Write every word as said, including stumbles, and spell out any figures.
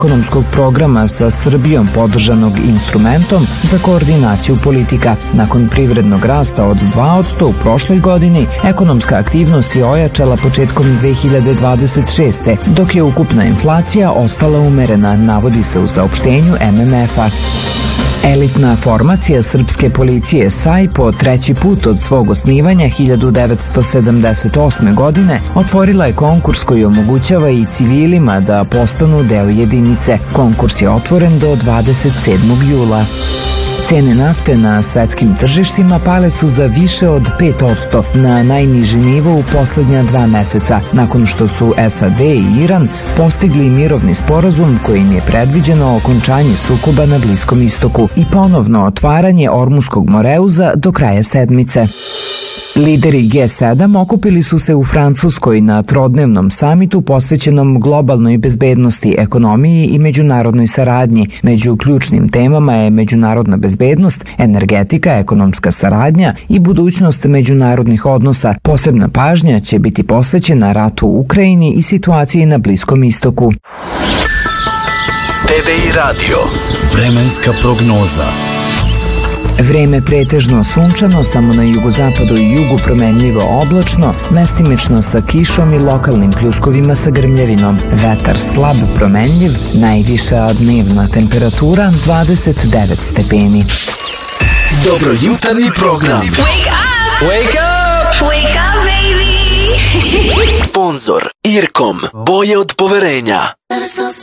ekonomskog programa sa Srbijom podržanog instrumentom za koordinaciju politika. Nakon privrednog rasta od dva posto u prošloj godini, ekonomska aktivnost je ojačala početkom dve hiljade dvadeset šeste. dok je ukupna inflacija ostala umerena, navodi se u saopštenju em em ef-a. Elitna formacija srpske policije S A I po treći put od svog osnivanja hiljadu devetsto sedamdeset osme. godine otvorila je konkurs koji omogućava i civilima da postanu deo jedinice. Konkurs je otvoren do dvadeset sedmog jula. Cene nafte na svetskim tržištima pale su za više od pet posto na najniži nivo u poslednja dva meseca, nakon što su S A D i Iran postigli mirovni sporazum kojim je predviđeno okončanje sukoba na Bliskom istoku i ponovno otvaranje Ormuskog moreuza do kraja sedmice. Lideri G sedam okupili su se u Francuskoj na trodnevnom samitu posvećenom globalnoj bezbednosti, ekonomiji i međunarodnoj saradnji. Među ključnim temama je međunarodna bezbednost, energetika, ekonomska saradnja i budućnost međunarodnih odnosa. Posebna pažnja će biti posvećena ratu u Ukrajini i situaciji na Bliskom istoku. T V I Radio. Vremenska prognoza. Vreme pretežno sunčano, samo na jugozapadu i jugu promenljivo oblačno, mestimično sa kišom i lokalnim pljuskovima sa grmljavinom. Vetar slab promenljiv, najviša dnevna temperatura dvadeset devet stepeni. Dobro jutarnji program. Wake up! Wake up! Wake up, baby! Sponzor Irkom. Boje od poverenja.